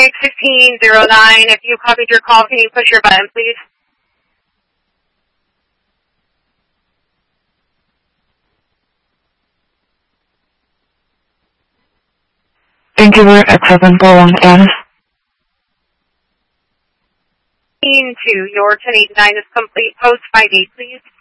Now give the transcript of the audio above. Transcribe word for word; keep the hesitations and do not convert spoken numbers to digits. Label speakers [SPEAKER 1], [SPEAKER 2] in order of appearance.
[SPEAKER 1] six fifteen zero nine. If you copied your call, can you push your button, please?
[SPEAKER 2] Thank you for X seven four one status.
[SPEAKER 1] To your ten eighty-nine is complete. Post five eight, please.